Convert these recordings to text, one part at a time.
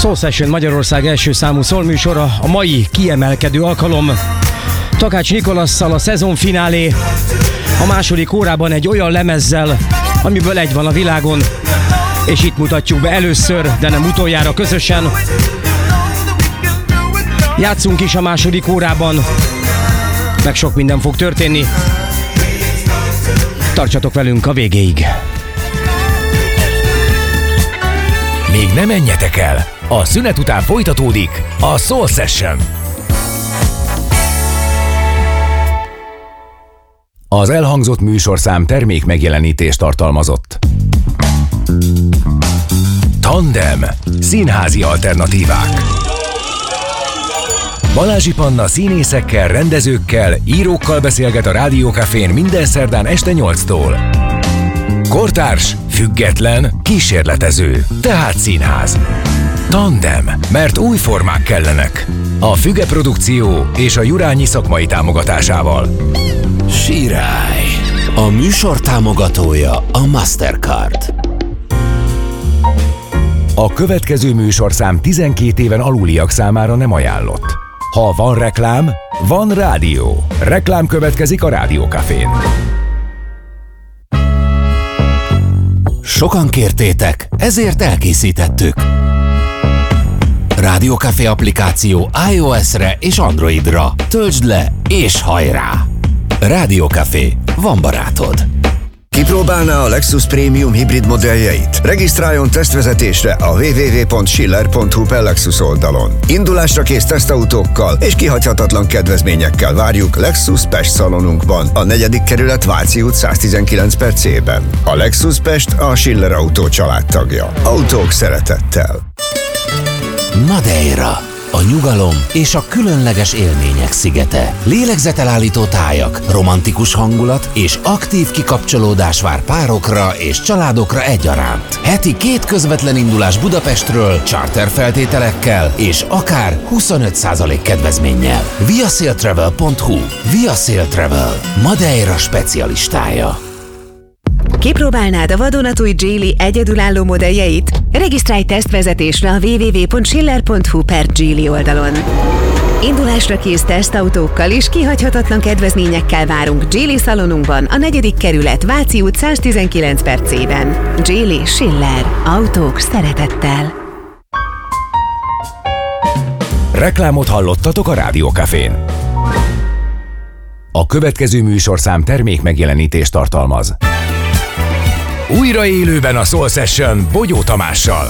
Soul Session Magyarország első számú szólműsora, a mai kiemelkedő alkalom. Takács Nikolasszal a szezonfinálé, a második órában egy olyan lemezzel, amiből egy van a világon, és itt mutatjuk be először, de nem utoljára közösen. Játszunk is a második órában, meg sok minden fog történni. Tartsatok velünk a végéig. Még ne menjetek el! A szünet után folytatódik a Soul Session. Az elhangzott műsorszám termék megjelenítést tartalmazott. Tandem. Színházi alternatívák. Balázsi Panna színészekkel, rendezőkkel, írókkal beszélget a Rádió Cafén minden szerdán este 8-tól. Kortárs, független, kísérletező, tehát színház. Tandem, mert új formák kellenek. A Füge Produkció és a Jurányi szakmai támogatásával. Sirály. A műsor támogatója a Mastercard. A következő műsorszám 12 éven aluliak számára nem ajánlott. Ha van reklám, van rádió. Reklám következik a Rádió Cafén. Sokan kértétek, ezért elkészítettük. Rádió Café applikáció iOS-re és Androidra. Töltsd le és hajrá! Rádió Café, van barátod. Kipróbálná a Lexus Premium hibrid modelljeit? Regisztráljon tesztvezetésre a www.schiller.hu/Lexus oldalon. Indulásra kész tesztautókkal és kihagyhatatlan kedvezményekkel várjuk Lexus Pest szalonunkban, a 4. kerület Váci út 119/C-ben. A Lexus Pest a Schiller Autó családtagja. Autók szeretettel. Madeira. A nyugalom és a különleges élmények szigete. Lélegzetelállító tájak, romantikus hangulat és aktív kikapcsolódás vár párokra és családokra egyaránt. Heti 2 közvetlen indulás Budapestről, charter feltételekkel és akár 25% kedvezménnyel. viasailtravel.hu. Via Sail Travel. Madeira specialistája. Kipróbálnád a vadonatúj Geely egyedülálló modelljeit? Regisztrálj tesztvezetésre a www.schiller.hu/Geely oldalon. Indulásra kész tesztautókkal és kihagyhatatlan kedvezményekkel várunk Geely szalonunkban, a 4. kerület Váci út 119/C-ben. Geely Schiller. Autók szeretettel. Reklámot hallottatok a Rádió Cafén. A következő műsorszám termék megjelenítést tartalmaz. Újra élőben a Soul Session Bogyó Tamással.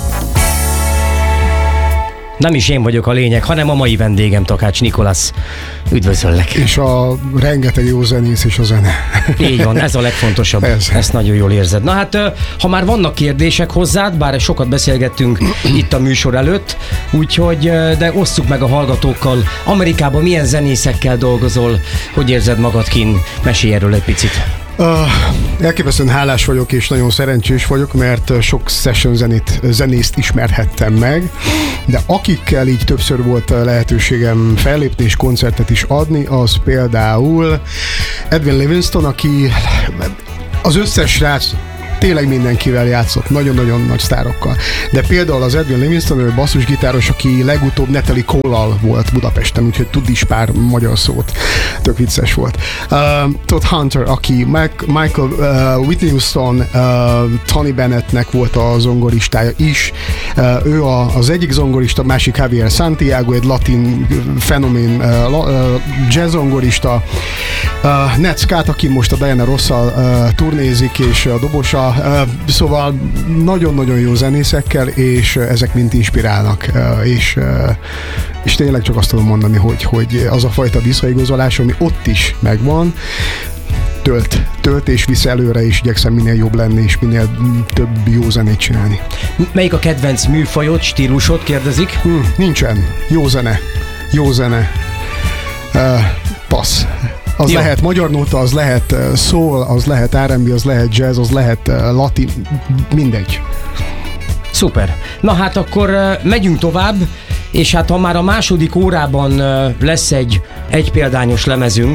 Nem is én vagyok a lényeg, hanem a mai vendégem, Takács Nikolasz. Üdvözöllek. És a rengeteg jó zenész és a zene. Így van, ez a legfontosabb. Ezt nagyon jól érzed. Na hát, ha már vannak kérdések hozzád, bár sokat beszélgettünk itt a műsor előtt, úgyhogy, de osszuk meg a hallgatókkal. Amerikában milyen zenészekkel dolgozol? Hogy érzed magad kint? Mesélj erről egy picit. Elképesztően hálás vagyok és nagyon szerencsés vagyok, mert sok session zenészt ismerhettem meg, de akikkel így többször volt lehetőségem fellépni és koncertet is adni, az például Edwin Livingston, aki az összes srác tényleg mindenkivel játszott, nagyon-nagyon nagy sztárokkal. De például az Edwin Livingston, ő basszusgitáros, aki legutóbb Natalie Cole-al volt Budapesten, úgyhogy tud is pár magyar szót. Tök vicces volt. Todd Hunter, aki Michael Whitney Houston, Tony Bennettnek volt a zongoristája is. Ő az egyik zongorista, másik Javier Santiago, egy latin fenomén jazz zongorista. Ned Scott, aki most a Diana Rosszal turnézik, és a dobosa. Szóval nagyon-nagyon jó zenészekkel, és ezek mind inspirálnak, és tényleg csak azt tudom mondani, hogy az a fajta visszaigazolás, ami ott is megvan, tölt és visz előre, és igyekszem minél jobb lenni, és minél több jó zenét csinálni. Melyik a kedvenc műfajod, stílusod, kérdezik? Nincsen. Jó zene. Passz. Az jó. Lehet magyar nóta, az lehet soul, az lehet R&B, az lehet jazz, az lehet latin, mindegy. Szuper. Na hát akkor megyünk tovább, és hát ha már a második órában lesz egy példányos lemezünk,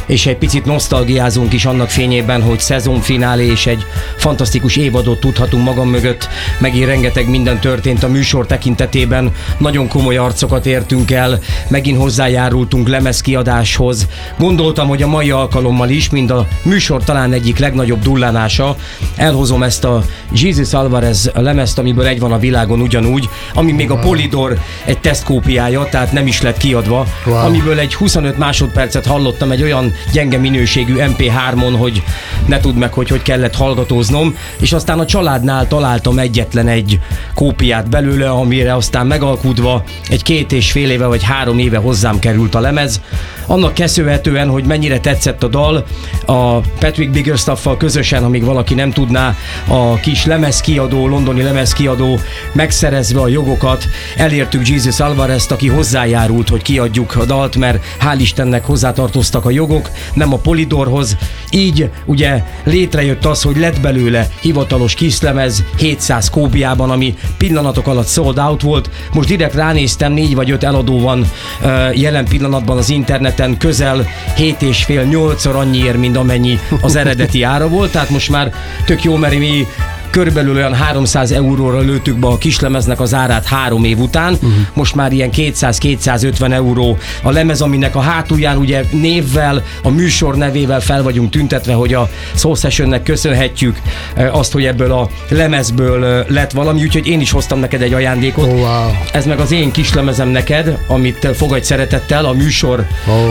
és egy picit nosztalgiázunk is annak fényében, hogy szezonfinálé és egy fantasztikus évadot tudhatunk magam mögött. Megint rengeteg minden történt a műsor tekintetében, nagyon komoly arcokat értünk el, megint hozzájárultunk lemezkiadáshoz. Gondoltam, hogy a mai alkalommal is, mind a műsor talán egyik legnagyobb dullanása, elhozom ezt a Jesus Alvarez lemezt, amiből egy van a világon ugyanúgy, ami még a Polydor egy tesztkópiája, tehát nem is lett kiadva, amiből egy 25 másodpercet hallottam egy olyan gyenge minőségű MP3-on, hogy ne tudd meg, hogy kellett hallgatóznom, és aztán a családnál találtam egyetlen egy kópiát belőle, amire aztán megalkudva egy 2,5 éve vagy 3 éve hozzám került a lemez. Annak köszönhetően, hogy mennyire tetszett a dal, a Patrick Biggerstaffal közösen, amíg valaki nem tudná, a kis lemezkiadó, londoni lemezkiadó megszerezve a jogokat, elértük Jesus Alvarezt, aki hozzájárult, hogy kiadjuk a dalt, mert hál' Istennek hozzátartoztak a jogok, nem a Polydorhoz. Így ugye létrejött az, hogy lett belőle hivatalos kislemez 700 kópiában, ami pillanatok alatt sold out volt. Most direkt ránéztem, 4 vagy 5 eladó van jelen pillanatban az interneten, közel 7,5-8-szor annyiért, mint amennyi az eredeti ára volt, tehát most már tök jó, mert mi körülbelül olyan 300 euróra lőttük be a kislemeznek az árát 3 év után. Most már ilyen 200-250 euró a lemez, aminek a hátulján ugye névvel, a műsor nevével fel vagyunk tüntetve, hogy a Soul Sessionnek köszönhetjük azt, hogy ebből a lemezből lett valami, úgyhogy én is hoztam neked egy ajándékot. Oh, wow. Ez meg az én kislemezem neked, amit fogadj szeretettel a műsor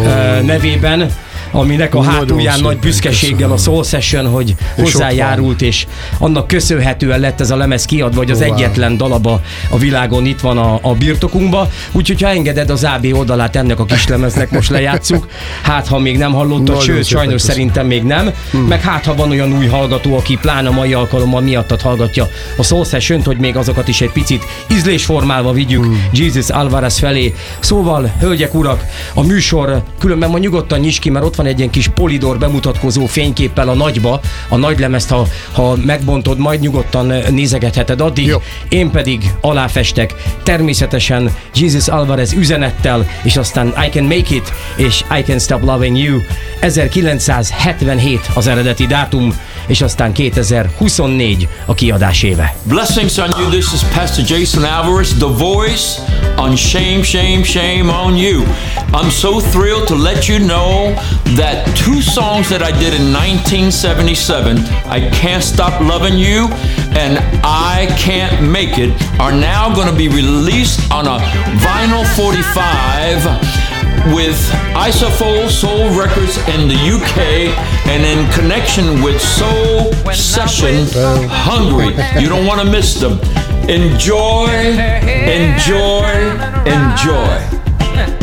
nevében, aminek a hátulján nagy büszkeséggel a Soul Session, hogy hozzájárult, és annak köszönhetően lett ez a lemez kiadva, vagy az egyetlen dalaba a világon itt van a birtokunkba. Úgyhogy ha engeded, az AB oldalát ennek a kislemeznek most lejátszuk. Hát, ha még nem hallottad, sőt, sajnos szerintem még nem. Meg hát, ha van olyan új hallgató, aki pláne a mai alkalommal miattad hallgatja a Soul Sessiont, hogy még azokat is egy picit ízlésformálva vigyük Jesus Alvarez felé. Szóval, hölgyek, urak, a műsor különben ma nyugodtan nyisd ki, mert ott van egy ilyen kis Polydor bemutatkozó fényképpel a nagyba, a nagylemezt, ha megbontod, majd nyugodtan nézegetheted addig. Jó. Én pedig aláfestek természetesen Jesus Alvarez üzenettel, és aztán I Can Make It, és I Can't Stop Loving You. 1977 az eredeti dátum, és aztán 2024 a kiadás éve. Blessings on you, this is Pastor Jason Alvarez, the voice on Shame, Shame, Shame on You. I'm so thrilled to let you know that 2 songs that I did in 1977, I Can't Stop Loving You and I Can't Make It, are now going to be released on a vinyl 45 with Isofol Soul Records in the UK and in connection with Soul Session Hungary. You don't want to miss them. Enjoy, enjoy, enjoy.